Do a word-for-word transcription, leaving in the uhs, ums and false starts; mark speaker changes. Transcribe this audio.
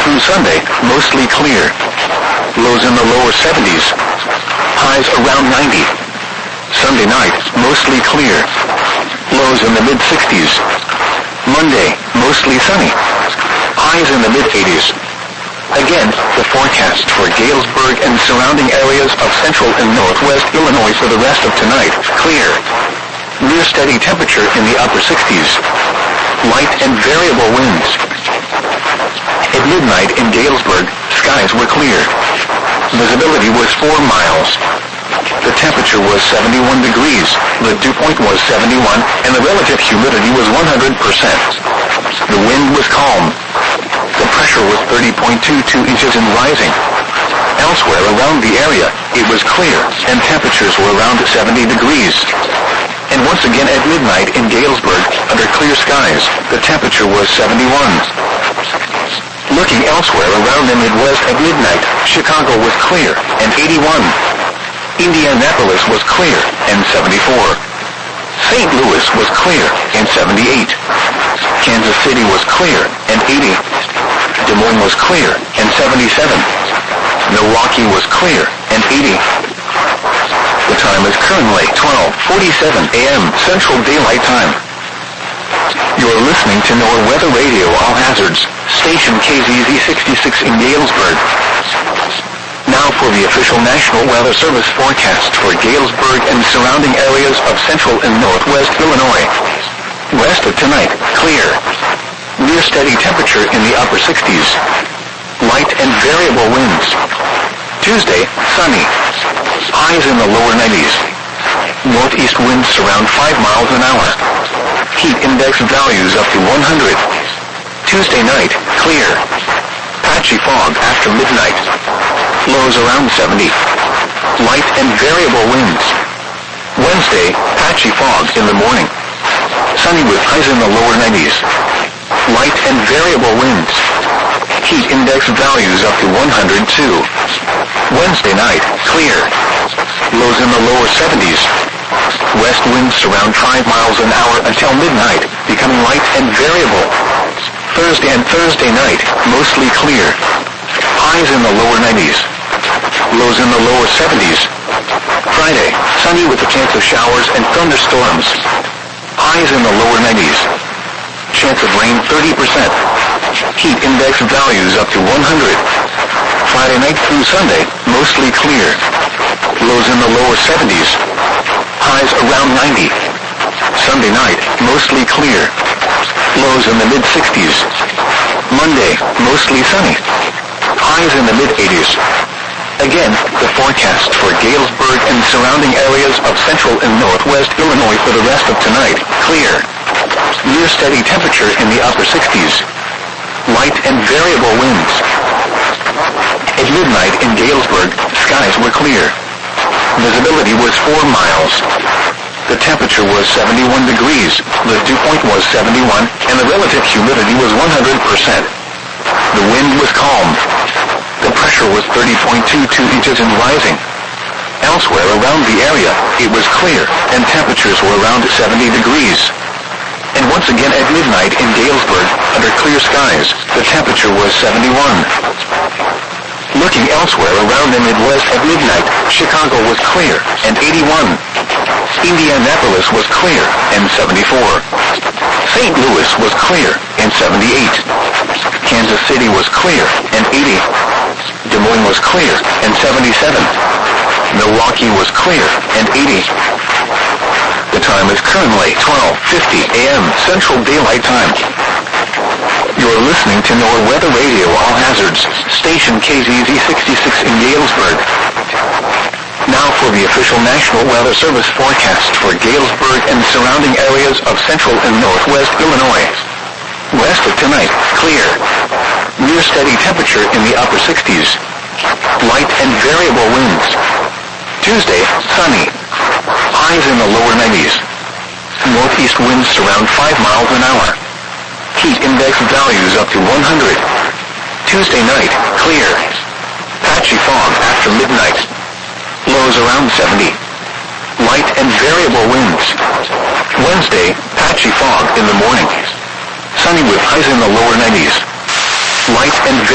Speaker 1: through Sunday, mostly clear. Lows in the lower seventies. Highs around ninety. Sunday night, mostly clear. Lows in the mid-sixties. Monday, mostly sunny. Highs in the mid-eighties. Again, the forecast for Galesburg and surrounding areas of central and northwest Illinois for the rest of tonight, clear. Near steady temperature in the upper sixties. Light and variable winds. At midnight in Galesburg, skies were clear. Visibility was four miles. The temperature was seventy-one degrees, the dew point was seventy-one, and the relative humidity was one hundred percent. The wind was calm. The pressure was thirty point two two inches and rising. Elsewhere around the area, it was clear, and temperatures were around seventy degrees. And once again at midnight in Galesburg, under clear skies, the temperature was seventy-one. Looking elsewhere around the Midwest at midnight, Chicago was clear, and eighty-one. Indianapolis was clear, and seventy-four. Saint Louis was clear, and seventy-eight. Kansas City was clear, and eighty. Des Moines was clear, and seventy-seven. Milwaukee was clear, and eighty. The time is currently twelve forty-seven a m Central Daylight Time. You're listening to NOAA Weather Radio All Hazards, station K Z Z sixty-six in Galesburg. Now for the official National Weather Service forecast for Galesburg and surrounding areas of central and northwest Illinois. Rest of tonight, clear. Near steady temperature in the upper sixties. Light and variable winds. Tuesday, sunny. Highs in the lower nineties. Northeast winds around five miles an hour. Heat index values up to one hundred. Tuesday night, clear. Patchy fog after midnight. Lows around seventy. Light and variable winds. Wednesday, patchy fog in the morning. Sunny with highs in the lower nineties. Light and variable winds. Heat index values up to one hundred two. Wednesday night, clear. Lows in the lower seventies. West winds around five miles an hour until midnight, becoming light and variable. Thursday and Thursday night, mostly clear. Highs in the lower nineties. Lows in the lower seventies. Friday, sunny with a chance of showers and thunderstorms. Highs in the lower nineties. Chance of rain thirty percent. Heat index values up to one hundred. Friday night through Sunday, mostly clear. Lows in the lower seventies. Highs around ninety. Sunday night, mostly clear. Lows in the mid-sixties. Monday, mostly sunny. Highs in the mid-eighties. Again, the forecast for Galesburg and surrounding areas of central and northwest Illinois for the rest of tonight, clear. Near steady temperature in the upper sixties. Light and variable winds. At midnight in Galesburg, skies were clear. Visibility was four miles. The temperature was seventy-one degrees, the dew point was seventy-one, and the relative humidity was one hundred percent. The wind was calm. The pressure was thirty point two two inches and rising. Elsewhere around the area, it was clear, and temperatures were around seventy degrees. And once again at midnight in Galesburg, under clear skies, the temperature was seventy-one. Looking elsewhere around the Midwest at midnight, Chicago was clear, and eighty-one. Indianapolis was clear, and seventy-four. Saint Louis was clear, and seventy-eight. Kansas City was clear, and eighty. Des Moines was clear, and seventy-seven. Milwaukee was clear, and eighty. The time is currently twelve fifty a m Central Daylight Time. You're listening to NOAA Weather Radio All Hazards, station K Z Z sixty-six in Galesburg. Now for the official National Weather Service forecast for Galesburg and surrounding areas of central and northwest Illinois. Rest of tonight, clear. Near steady temperature in the upper sixties. Light and variable winds. Tuesday, sunny. Highs in the lower nineties. Northeast winds around five miles an hour. Heat index values up to one hundred. Tuesday night, clear. Patchy fog after midnight. Lows around seventy. Light and variable winds. Wednesday, patchy fog in the morning. Sunny with highs in the lower nineties. Light and